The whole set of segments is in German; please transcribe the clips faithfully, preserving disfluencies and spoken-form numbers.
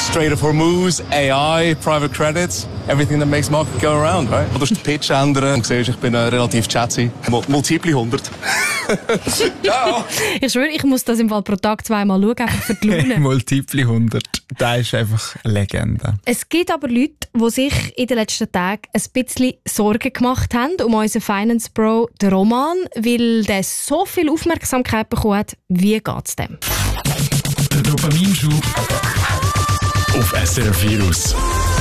Strait of Hormuz, A I, Private Credits, everything that makes market go around, right? Du musst den Pitch ändern. Du siehst, ich bin äh, relativ chatty. Multiple hundert. Ciao! Ich schwöre, ich muss das im Fall pro Tag zweimal schauen, einfach für die Laune. Multiple hundert. Das ist einfach eine Legende. Es gibt aber Leute, die sich in den letzten Tagen ein bisschen Sorgen gemacht haben um unseren Finance Bro, den Roman, weil der so viel Aufmerksamkeit bekommen hat. Wie geht es dem? Der Dopaminschub auf S R F Virus.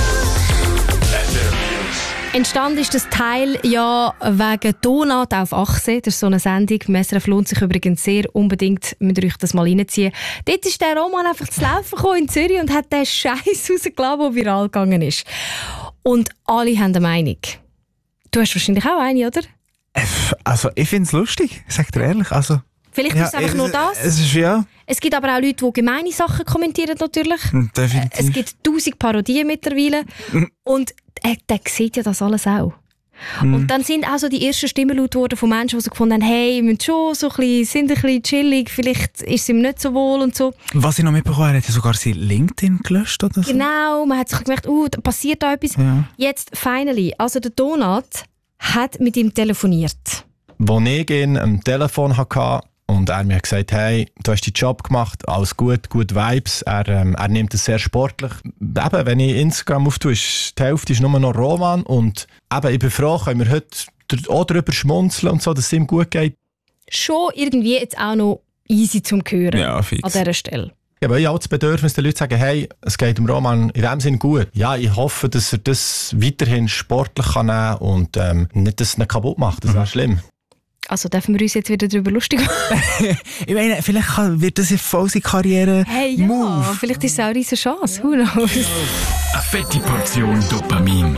Entstanden ist das Teil ja wegen Donut auf Achse. Das ist so eine Sendung. Messer lohnt sich übrigens sehr. Unbedingt müsst ihr euch das mal reinziehen. Dort ist der Roman einfach zu laufen gekommen in Zürich und hat den Scheiß rausgelassen, der viral gegangen ist. Und alle haben eine Meinung. Du hast wahrscheinlich auch eine, oder? Also, ich finde es lustig, sag dir ehrlich. Also, Vielleicht ja, ist es einfach es, nur das. Es ist ja. Es gibt aber auch Leute, die gemeine Sachen kommentieren, natürlich. Definitiv. Es gibt tausend Parodien mittlerweile. Und der, der sieht ja das alles auch. Mm. Und dann sind auch so die ersten Stimmen laut worden von Menschen, die so gefunden haben, hey, wir müssen schon so ein bisschen, sind ein bisschen chillig, vielleicht ist es ihm nicht so wohl und so. Was ich noch mitbekommen habe, hat er sogar sein LinkedIn gelöscht oder so. Genau, man hat sich gedacht, uh, da passiert da etwas. Ja. Jetzt, finally, also der Donut hat mit ihm telefoniert. Als ich ihn am Telefon hatte und er mir gesagt, hey, du hast deinen Job gemacht, alles gut, gute Vibes. Er, ähm, er nimmt es sehr sportlich. Eben, wenn ich Instagram auftue, ist die Hälfte ist nur noch Roman. Und eben, ich bin froh, können wir heute auch darüber schmunzeln und so, dass es ihm gut geht. Schon irgendwie jetzt auch noch easy zum Hören ja, fix. An dieser Stelle. Ich habe auch das Bedürfnis, den Leuten zu sagen, hey, es geht dem Roman in dem Sinn gut. Ja, ich hoffe, dass er das weiterhin sportlich kann nehmen und ähm, nicht, dass es ihn kaputt macht. Das wäre mhm. schlimm. Also dürfen wir uns jetzt wieder darüber lustig machen? Ich meine, vielleicht wird das ja voll seine Karriere. Hey, ja, Move. Vielleicht ist es auch eine riesige Chance. Who knows? Eine fette Portion Dopamin.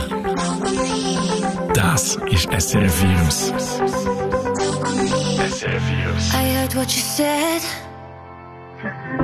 Das ist S R F Virus. S R F Virus. I heard what you said.